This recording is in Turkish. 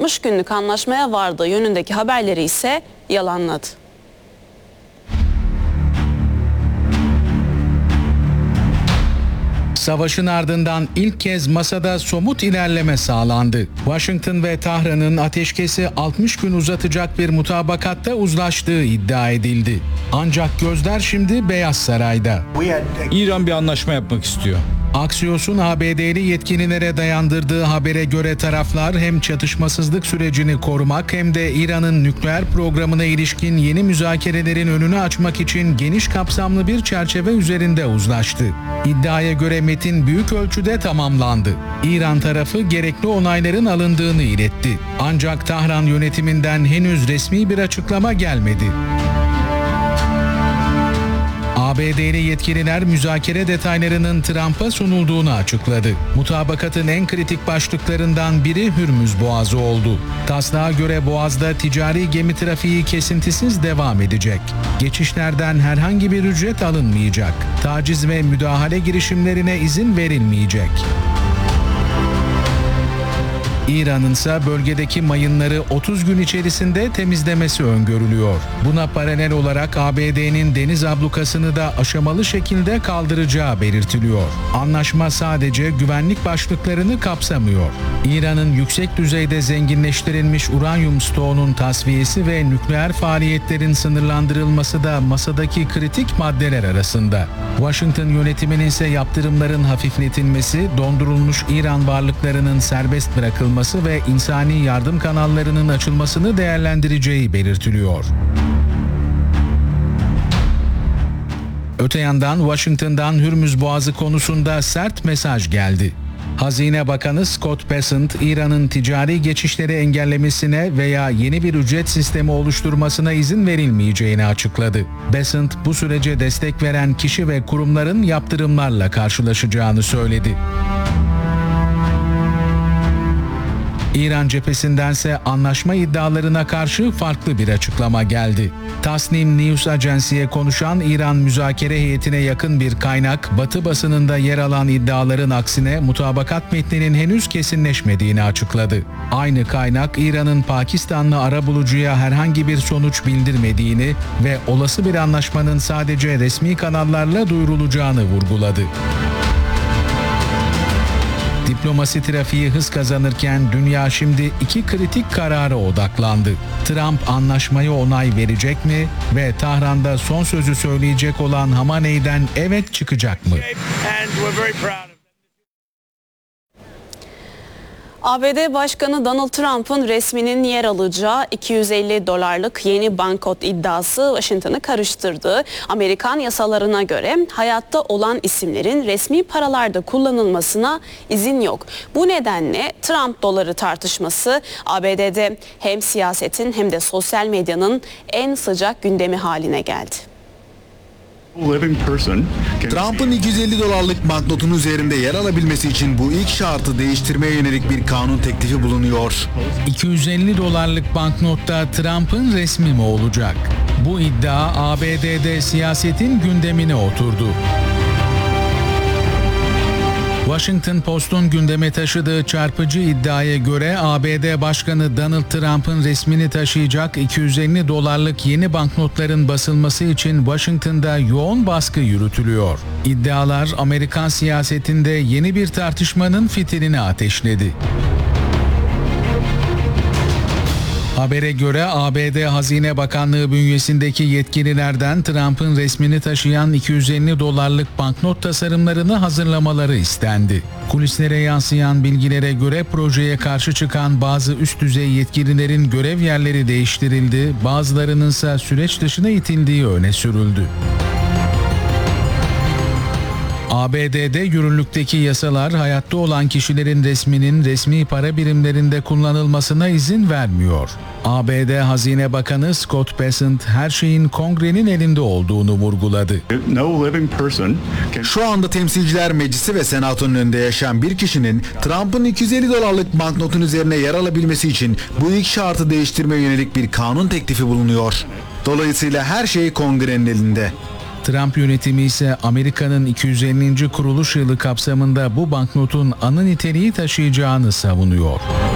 60 günlük anlaşmaya vardığı yönündeki haberleri ise yalanladı. Savaşın ardından ilk kez masada somut ilerleme sağlandı. Washington ve Tahran'ın ateşkesi 60 gün uzatacak bir mutabakatta uzlaştığı iddia edildi. Ancak gözler şimdi Beyaz Saray'da. İran bir anlaşma yapmak istiyor. Axios'un ABD'li yetkililere dayandırdığı habere göre taraflar hem çatışmasızlık sürecini korumak hem de İran'ın nükleer programına ilişkin yeni müzakerelerin önünü açmak için geniş kapsamlı bir çerçeve üzerinde uzlaştı. İddiaya göre metin büyük ölçüde tamamlandı. İran tarafı gerekli onayların alındığını iletti. Ancak Tahran yönetiminden henüz resmi bir açıklama gelmedi. ABD'li yetkililer müzakere detaylarının Trump'a sunulduğunu açıkladı. Mutabakatın en kritik başlıklarından biri Hürmüz Boğazı oldu. Taslağa göre Boğaz'da ticari gemi trafiği kesintisiz devam edecek. Geçişlerden herhangi bir ücret alınmayacak. Taciz ve müdahale girişimlerine izin verilmeyecek. İran'ın ise bölgedeki mayınları 30 gün içerisinde temizlemesi öngörülüyor. Buna paralel olarak ABD'nin deniz ablukasını da aşamalı şekilde kaldıracağı belirtiliyor. Anlaşma sadece güvenlik başlıklarını kapsamıyor. İran'ın yüksek düzeyde zenginleştirilmiş uranyum stoğunun tasfiyesi ve nükleer faaliyetlerin sınırlandırılması da masadaki kritik maddeler arasında. Washington yönetiminin ise yaptırımların hafifletilmesi, dondurulmuş İran varlıklarının serbest bırakılması ve insani yardım kanallarının açılmasını değerlendireceği belirtiliyor. Öte yandan Washington'dan Hürmüz Boğazı konusunda sert mesaj geldi. Hazine Bakanı Scott Bessent, İran'ın ticari geçişleri engellemesine veya yeni bir ücret sistemi oluşturmasına izin verilmeyeceğini açıkladı. Bessent, bu sürece destek veren kişi ve kurumların yaptırımlarla karşılaşacağını söyledi. İran cephesindense anlaşma iddialarına karşı farklı bir açıklama geldi. Tasnim News Agency'ye konuşan İran müzakere heyetine yakın bir kaynak, Batı basınında yer alan iddiaların aksine mutabakat metninin henüz kesinleşmediğini açıkladı. Aynı kaynak, İran'ın Pakistanlı arabulucuya herhangi bir sonuç bildirmediğini ve olası bir anlaşmanın sadece resmi kanallarla duyurulacağını vurguladı. Diplomasi trafiği hız kazanırken dünya şimdi iki kritik karara odaklandı. Trump anlaşmaya onay verecek mi ve Tahran'da son sözü söyleyecek olan Hamaney'den evet çıkacak mı? ABD Başkanı Donald Trump'ın resminin yer alacağı $250 yeni banknot iddiası Washington'ı karıştırdı. Amerikan yasalarına göre hayatta olan isimlerin resmi paralarda kullanılmasına izin yok. Bu nedenle Trump doları tartışması ABD'de hem siyasetin hem de sosyal medyanın en sıcak gündemi haline geldi. Trump'ın $250 banknotun üzerinde yer alabilmesi için bu ilk şartı değiştirmeye yönelik bir kanun teklifi bulunuyor. $250 banknotta Trump'ın resmi mi olacak? Bu iddia ABD'de siyasetin gündemine oturdu. Washington Post'un gündeme taşıdığı çarpıcı iddiaya göre ABD Başkanı Donald Trump'ın resmini taşıyacak $250 yeni banknotların basılması için Washington'da yoğun baskı yürütülüyor. İddialar Amerikan siyasetinde yeni bir tartışmanın fitilini ateşledi. Habere göre ABD Hazine Bakanlığı bünyesindeki yetkililerden Trump'ın resmini taşıyan $250 banknot tasarımlarını hazırlamaları istendi. Kulislere yansıyan bilgilere göre projeye karşı çıkan bazı üst düzey yetkililerin görev yerleri değiştirildi, bazılarının ise süreç dışına itildiği öne sürüldü. ABD'de yürürlükteki yasalar hayatta olan kişilerin resminin resmi para birimlerinde kullanılmasına izin vermiyor. ABD Hazine Bakanı Scott Bessent her şeyin Kongre'nin elinde olduğunu vurguladı. Şu anda Temsilciler Meclisi ve Senato'nun önünde yaşayan bir kişinin Trump'ın $250 banknotun üzerine yer alabilmesi için bu ilk şartı değiştirmeye yönelik bir kanun teklifi bulunuyor. Dolayısıyla her şey Kongre'nin elinde. Trump yönetimi ise Amerika'nın 250. kuruluş yılı kapsamında bu banknotun anı niteliği taşıyacağını savunuyor.